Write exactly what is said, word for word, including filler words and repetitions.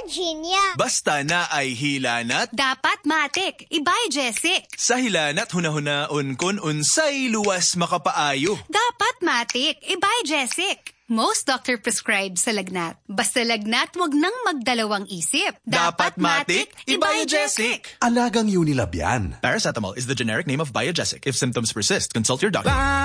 Virginia. Basta na ay hilanat. Dapat matik, ibay Jessic. Sa hilanat hunahuna-un kun unsay luwas makapaayo. Dapat matik, ibay Jessic. Most doctor prescribed sa lagnat. Basta lagnat, wag nang magdalawang isip. Dapat matik, i-Biogesic. Alagang Unilab yan. Paracetamol is the generic name of Biogesic. If symptoms persist, consult your doctor.